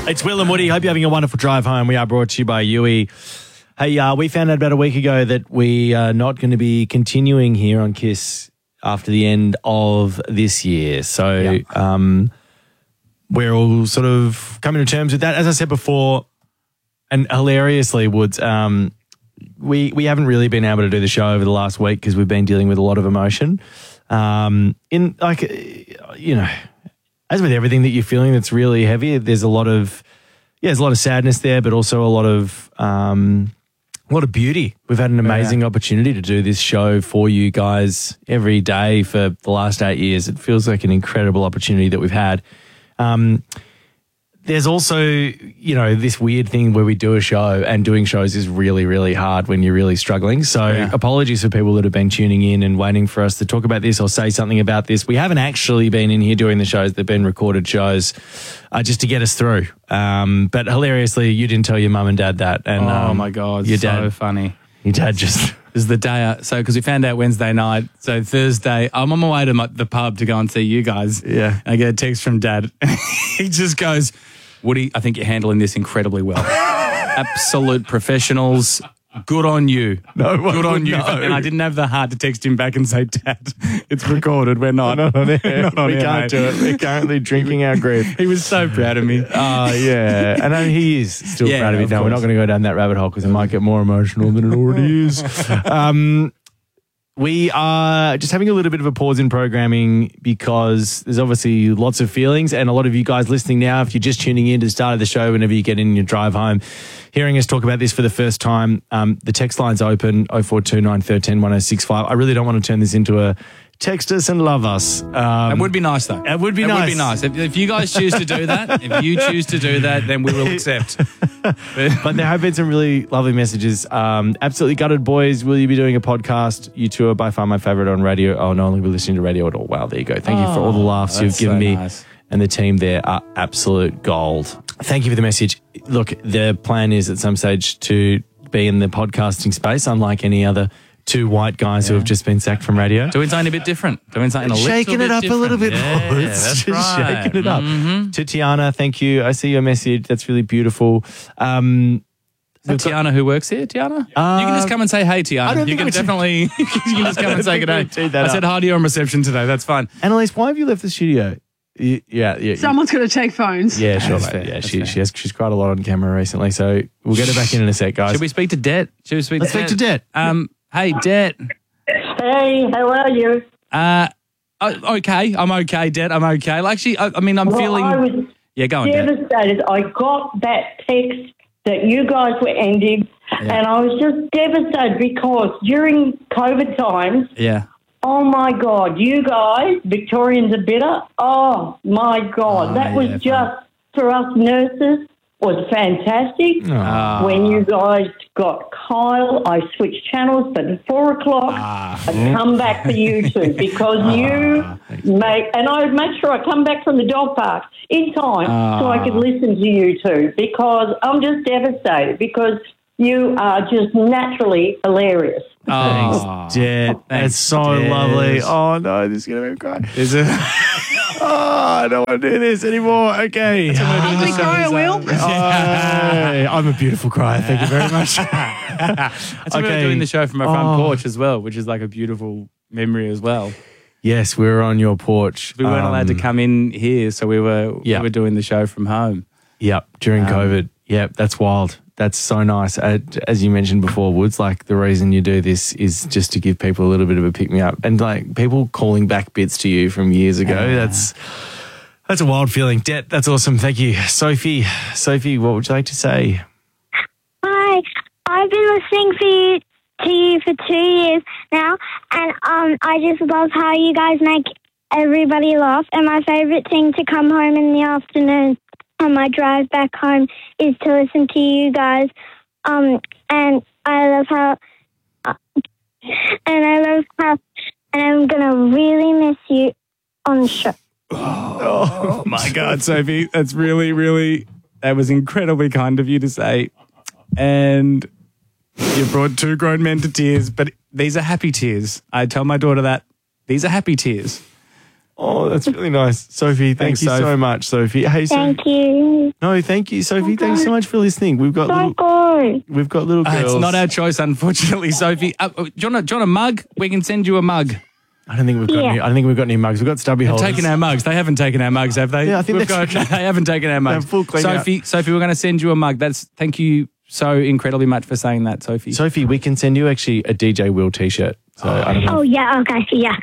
It's Will and Woody. Hope you're having a wonderful drive home. We are brought to you by Yui. Hey, we found out about a week ago that we are not going to be continuing here on KISS after the end of this year. So we're all sort of coming to terms with that. As I said before, and hilariously, Woods, we haven't really been able to do the show over the last week because we've been dealing with a lot of emotion. As with everything that you're feeling that's really heavy, there's a lot of sadness there, but also a lot of beauty. We've had an amazing opportunity to do this show for you guys every day for the last 8 years. It feels like an incredible opportunity that we've had. There's also, this weird thing where we do a show, and doing shows is really, really hard when you're really struggling. So apologies for people that have been tuning in and waiting for us to talk about this or say something about this. We haven't actually been in here doing the shows. They've been recorded shows just to get us through. But hilariously, you didn't tell your mum and dad that. And, oh, my God. Your so dad, funny. Your dad just... It was the day, because we found out Wednesday night. So Thursday, I'm on my way to the pub to go and see you guys. Yeah. I get a text from Dad. He just goes, Woody, I think you're handling this incredibly well. Absolute professionals. Good on you. No, good on you. No. And I didn't have the heart to text him back and say, Dad, it's recorded. We're not. Not on air. We can't do it. We're currently drinking our grief. He was so proud of me. Yeah. And he is still proud of me. No, we're not going to go down that rabbit hole because it might get more emotional than it already is. We are just having a little bit of a pause in programming because there's obviously lots of feelings, and a lot of you guys listening now, if you're just tuning in to the start of the show, whenever you get in your drive home, hearing us talk about this for the first time, the text line's open, 0429 13 1065. I really don't want to turn this into a text us and love us. It would be nice, though. It would be nice. If you guys choose to do that, then we will accept. But there have been some really lovely messages. Absolutely gutted, boys. Will you be doing a podcast? You two are by far my favourite on radio. Oh, no, only we're listening to radio at all. Wow, there you go. Thank you for all the laughs you've given me. Nice. And the team there are absolute gold. Thank you for the message. Look, the plan is at some stage to be in the podcasting space, unlike any other two white guys who have just been sacked from radio. Doing something a bit different. Shaking it up a little bit. Yeah, that's right. Shaking it up. To Tiana, thank you. I see your message. That's really beautiful. Tiana who works here, Tiana? You can just come and say hey, Tiana. You can definitely you can just come and say good day. I said hi to you on reception today. That's fine. Annalise, why have you left the studio? Yeah. Someone's going to take phones. Yeah, sure, mate. Yeah, she's cried a lot on camera recently, so we'll get her back in a sec, guys. Should we speak to Det? Let's speak to Det. Hey, Det. Hey, how are you? Okay. I'm okay, Det. I'm okay. Actually, I'm feeling... I was go on, devastated. Det. I got that text that you guys were ending, and I was just devastated because during COVID times... Yeah. Oh, my God, you guys, Victorians are better. Oh, my God, that was just, for us nurses, was fantastic. When you guys got Kyle, I switched channels, but at 4 o'clock, I'd come back for you two because and I would make sure I come back from the dog park in time so I could listen to you two because I'm just devastated because you are just naturally hilarious. Thanks, Det. That's so lovely. Oh, no, this is going to make me cry. Is it? I don't want to do this anymore. Okay. Ugly crier, Will. I'm a beautiful crier. Thank you very much. That's we're doing the show from our front porch as well, which is like a beautiful memory as well. Yes, we were on your porch. We weren't allowed to come in here, so we were doing the show from home. Yep, during COVID. Yep, that's wild. That's so nice. As you mentioned before, Woods, like the reason you do this is just to give people a little bit of a pick-me-up. And like people calling back bits to you from years ago, that's a wild feeling. Det, that's awesome. Thank you. Sophie, what would you like to say? Hi, I've been listening to you for 2 years now, and I just love how you guys make everybody laugh. And my favourite thing to come home in the afternoon on my drive back home is to listen to you guys. And I love how and I'm gonna really miss you on the show. Oh my God, Sophie, that's really that was incredibly kind of you to say. And you brought two grown men to tears, but these are happy tears. I tell my daughter that these are happy tears. Oh, that's really nice. Sophie, thank Thanks, you Soph. so much, Sophie. Hey, Sophie. Thank you. No, thank you, Sophie. Thanks so much for listening. We've got Don't little go. girls. It's not our choice, unfortunately, Sophie. Do you want a mug? We can send you a mug. I don't think we've got Yeah. any. I don't think we've got any mugs. We've got stubby They've holders. taken our mugs. They haven't taken our mugs, have they? Yeah, I think We've that's okay. They haven't taken our mugs. They're full clean out. Sophie, we're going to send you a mug. Thank you so incredibly much for saying that, Sophie. Sophie, we can send you actually a DJ Will T-shirt. So I don't know. Oh, yeah, okay, yeah.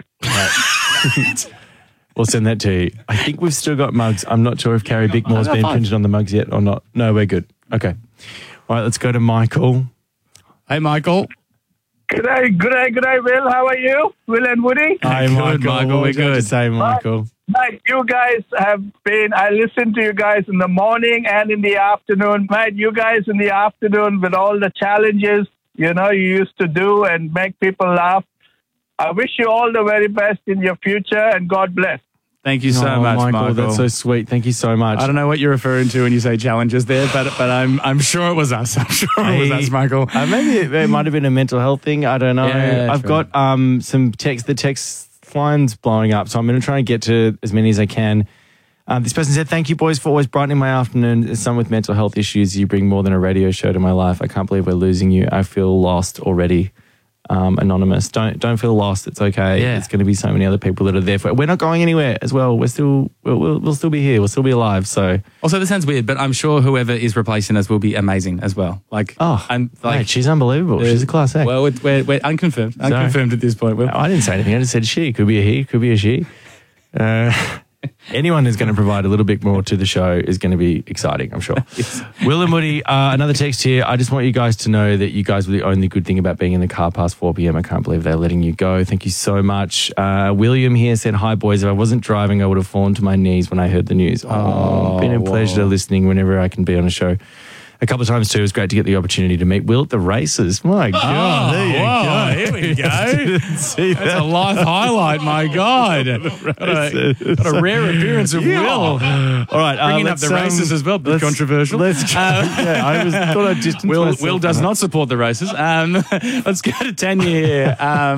We'll send that to you. I think we've still got mugs. I'm not sure if Carrie Bickmore's been printed on the mugs yet or not. No, we're good. Okay. All right, let's go to Michael. Hey, Michael. Good day, Will. How are you? Will and Woody? Hi, Good, Michael. Michael, What we're would you like to good. say, Michael? Mate, you guys have been, I listen to you guys in the morning and in the afternoon. Mate, you guys in the afternoon with all the challenges, you used to do and make people laugh. I wish you all the very best in your future and God bless. Thank you so Oh, much, Michael. That's so sweet. Thank you so much. I don't know what you're referring to when you say challenges there, but I'm sure it was us. I'm sure it was us, Michael. Maybe it might have been a mental health thing. I don't know. Yeah, I've true. got some text. The text line's blowing up, so I'm going to try and get to as many as I can. This person said, "Thank you, boys, for always brightening my afternoon. As someone with mental health issues, you bring more than a radio show to my life. I can't believe we're losing you. I feel lost already." Anonymous, don't feel lost. It's okay. Yeah. There's going to be so many other people that are there for. We're not going anywhere as well. We'll still be here. We'll still be alive. So, Also, this sounds weird, but I'm sure whoever is replacing us will be amazing as well. I'm like, mate, she's unbelievable. She's a class act. Well, we're unconfirmed. Unconfirmed at this point. Will. I didn't say anything. I just said she. Could be a he. Could be a she. Anyone who's going to provide a little bit more to the show is going to be exciting, I'm sure. Will and Woody, another text here. I just want you guys to know that you guys were the only good thing about being in the car past 4 p.m. I can't believe they're letting you go. Thank you so much. William here said, "Hi, boys. If I wasn't driving, I would have fallen to my knees when I heard the news." Been a pleasure listening whenever I can be on a show. A couple of times too, it was great to get the opportunity to meet Will at the races. My God, there you go. Here we go. Didn't see That's a live highlight, my God. Got a rare appearance of Will. All right, Bringing up the races as well, but controversial. Let's thought I'd distance myself. Will does not support the races. Let's go to Tanya here.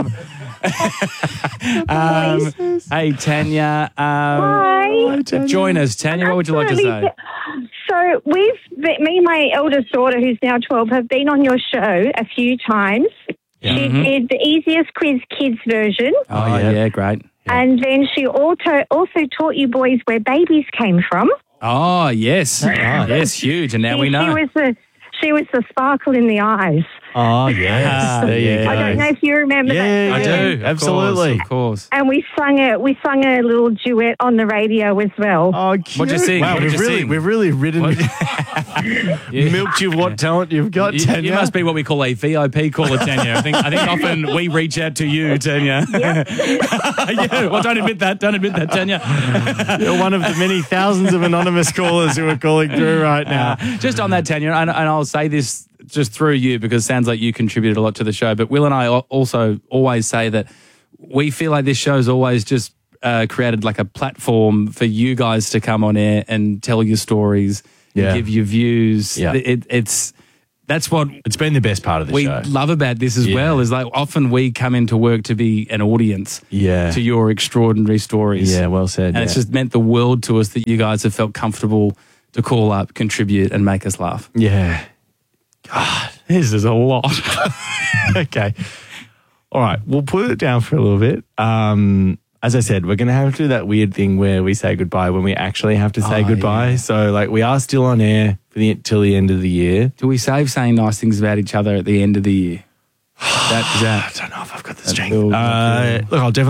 Hey, Tanya. Hi. Join us, Tanya. What would you like to say? So me and my eldest daughter, who's now 12, have been on your show a few times. She did the Easiest Quiz Kids version. Oh, yeah, great. And then she also taught you boys where babies came from. Oh, yes. Yes, huge. And now we know. She was the sparkle in the eyes. Oh, yes. There you go. I don't know if you remember that. Yeah, I do. Absolutely. Of course. And we sung a little duet on the radio as well. Oh, cute. What'd you sing? Wow, What did you sing? we've really ridden, milked you what talent you've got, Tanya. You must be what we call a VIP caller, Tanya. I think often we reach out to you, Tanya. Yep. Yeah, well, don't admit that, Tanya. You're one of the many thousands of anonymous callers who are calling through right now. Just on that, Tanya, and I'll say this just through you because it sounds like you contributed a lot to the show, but Will and I also always say that we feel like this show's always just created like a platform for you guys to come on air and tell your stories, and give your views. Yeah. That's what It's been the best part of the we show. love about this as well, is like often we come into work to be an audience to your extraordinary stories. Yeah, well said. And it's just meant the world to us that you guys have felt comfortable to call up, contribute, and make us laugh. Yeah. God, this is a lot. Okay. All right. We'll put it down for a little bit. As I said, we're going to have to do that weird thing where we say goodbye when we actually have to say goodbye. Yeah. So, like, we are still on air till the end of the year. Do we save saying nice things about each other at the end of the year? I don't know if I've got the strength. feels- Look, I'll definitely